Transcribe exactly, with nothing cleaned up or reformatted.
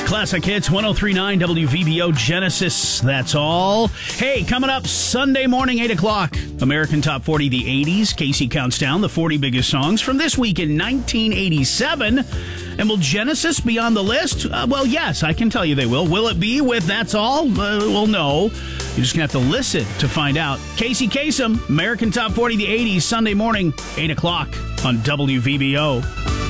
Classic Hits, one oh three point nine W V B O Genesis. That's all. Hey, coming up Sunday morning, eight o'clock, American Top forty, the eighties. Casey counts down the forty biggest songs from this week in nineteen eighty-seven. And will Genesis be on the list? Uh, well, yes, I can tell you they will. Will it be with That's All? Uh, well, no. You're just going to have to listen to find out. Casey Kasem, American Top forty, the eighties, Sunday morning, eight o'clock on W V B O.